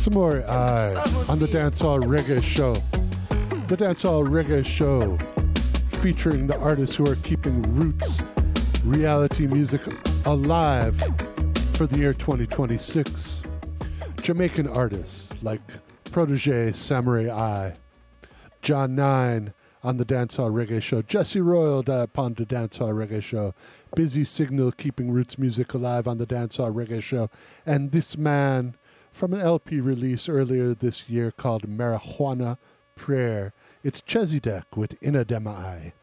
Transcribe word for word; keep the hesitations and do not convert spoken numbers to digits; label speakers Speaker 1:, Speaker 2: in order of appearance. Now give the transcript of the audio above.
Speaker 1: Samory Eye on the Dancehall Reggae Show. The Dancehall Reggae Show featuring the artists who are keeping roots, reality music alive for the year twenty twenty-six. Jamaican artists like Protege Samurai Eye, John Nine on the Dancehall Reggae Show, Jesse Royal upon the Dancehall Reggae Show, Busy Signal keeping roots music alive on the Dancehall Reggae Show, and this man from an L P release earlier this year called Marijuana Prayer. It's Chezidek with Inadema Eye.